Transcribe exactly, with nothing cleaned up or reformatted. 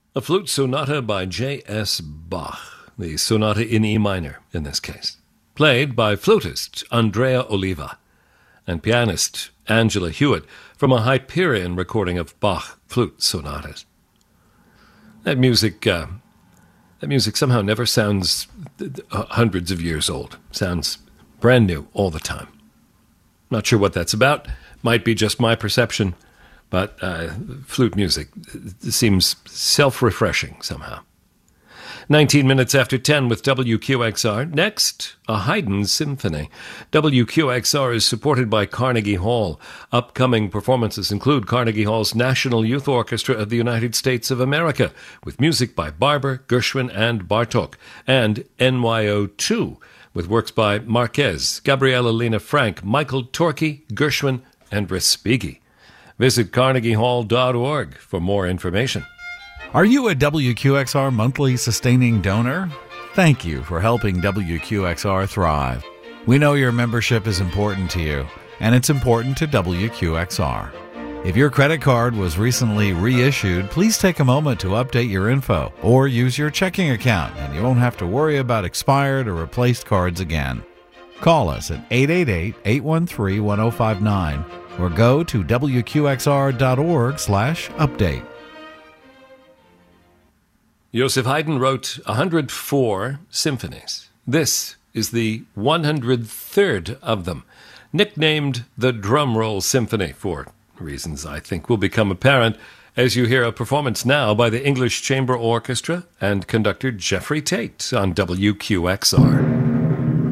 A flute sonata by J S Bach, the sonata in E minor in this case, played by flutist Andrea Oliva and pianist Angela Hewitt from a Hyperion recording of Bach flute sonatas. That music, uh, that music somehow never sounds uh, hundreds of years old. Sounds brand new all the time. Not sure what that's about. Might be just my perception, but uh, flute music seems self-refreshing somehow. nineteen minutes after ten with W Q X R. Next, a Haydn symphony. W Q X R is supported by Carnegie Hall. Upcoming performances include Carnegie Hall's National Youth Orchestra of the United States of America, with music by Barber, Gershwin, and Bartók, and N Y O two, with works by Marquez, Gabriela Lena Frank, Michael Torkey, Gershwin, and Respighi. Visit carnegie hall dot org for more information. Are you a W Q X R monthly sustaining donor? Thank you for helping W Q X R thrive. We know your membership is important to you, and it's important to W Q X R. If your credit card was recently reissued, please take a moment to update your info or use your checking account, and you won't have to worry about expired or replaced cards again. Call us at eight eight eight, eight one three, one zero five nine or go to W Q X R dot org slash update. Joseph Haydn wrote one hundred four symphonies. This is the one hundred third of them, nicknamed the Drumroll Symphony for reasons I think will become apparent as you hear a performance now by the English Chamber Orchestra and conductor Jeffrey Tate on W Q X R.